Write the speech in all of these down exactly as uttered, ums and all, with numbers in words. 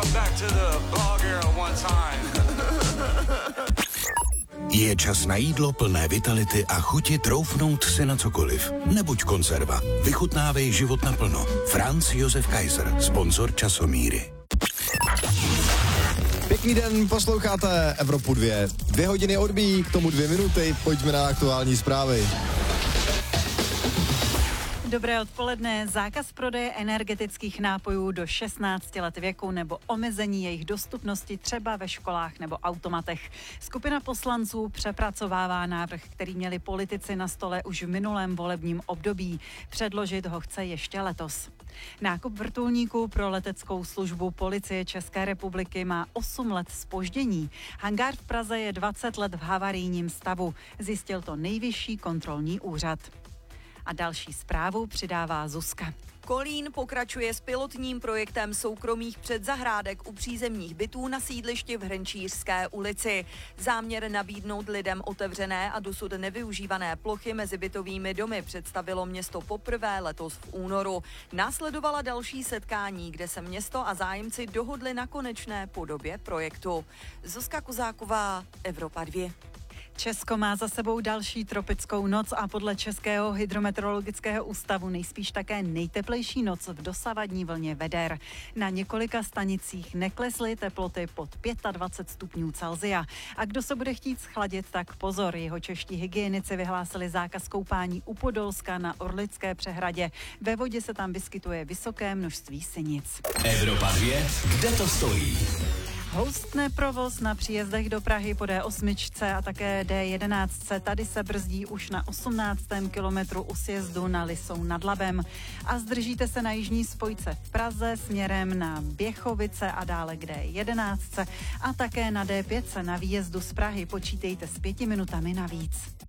Je čas na jídlo plné vitality a chuti troufnout si na cokoliv. Nebuď konzerva. Vychutnávej život naplno. Franz Josef Kaiser, sponzor Časomíry. Pěkný den, posloucháte Evropu dvě. Dvě hodiny odbíjí, k tomu dvě minuty, pojďme na aktuální zprávy. Dobré odpoledne. Zákaz prodeje energetických nápojů do šestnácti let věku nebo omezení jejich dostupnosti třeba ve školách nebo automatech. Skupina poslanců přepracovává návrh, který měli politici na stole už v minulém volebním období. Předložit ho chce ještě letos. Nákup vrtulníků pro leteckou službu Policie České republiky má osm let zpoždění. Hangár v Praze je dvacet let v havarijním stavu. Zjistil to Nejvyšší kontrolní úřad. A další zprávu přidává Zuzka. Kolín pokračuje s pilotním projektem soukromých předzahrádek u přízemních bytů na sídlišti v Hrnčířské ulici. Záměr nabídnout lidem otevřené a dosud nevyužívané plochy mezi bytovými domy představilo město poprvé letos v únoru. Následovala další setkání, kde se město a zájemci dohodli na konečné podobě projektu. Zuzka Kozáková, Evropa dvě. Česko má za sebou další tropickou noc a podle Českého hydrometeorologického ústavu nejspíš také nejteplejší noc v dosavadní vlně veder. Na několika stanicích neklesly teploty pod dvacet pět stupňů Celsia. A kdo se bude chtít schladit, tak pozor, jeho čeští hygienici vyhlásili zákaz koupání u Podolska na Orlické přehradě. Ve vodě se tam vyskytuje vysoké množství sinic. Evropa dvě, kde to stojí? Houstne provoz na příjezdech do Prahy po D osm a také D jedenáct. Tady se brzdí už na osmnáctém kilometru u sjezdu na Lisou nad Labem. A zdržíte se na jižní spojce v Praze směrem na Běchovice a dále k D jedenáct. A také na D pět na výjezdu z Prahy počítejte s pěti minutami navíc.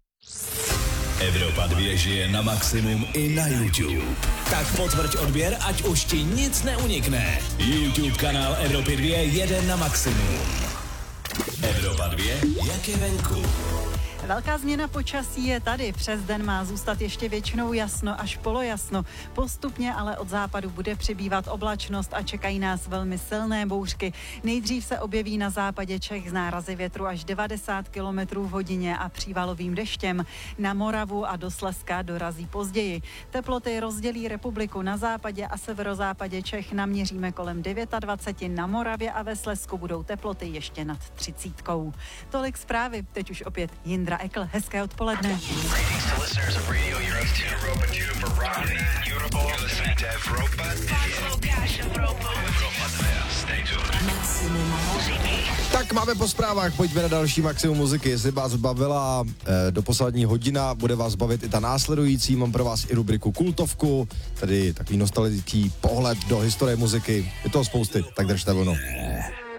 Evropa dvě žije na maximum i na YouTube. Tak potvrď odběr, ať už ti nic neunikne. YouTube kanál Evropy dvě jede na maximum. Evropa dvě, jak je venku? Velká změna počasí je tady. Přes den má zůstat ještě většinou jasno až polojasno. Postupně ale od západu bude přibývat oblačnost a čekají nás velmi silné bouřky. Nejdřív se objeví na západě Čech z nárazy větru až devadesát kilometrů v hodině a přívalovým deštěm. Na Moravu a do Slezska dorazí později. Teploty rozdělí republiku. Na západě a severozápadě Čech naměříme kolem dvacet devět, na Moravě a ve Slezsku budou teploty ještě nad třicítkou. Tolik zprávy, teď už opět Jindra Ekl, hezké odpoledne. Tak máme po zprávách, pojďme na další maximum muziky. Jestli vás bavila eh, do poslední hodina, bude vás bavit i ta následující. Mám pro vás i rubriku Kultovku, tedy takový nostalgický pohled do historie muziky. Je toho spousty, tak držte vlnu.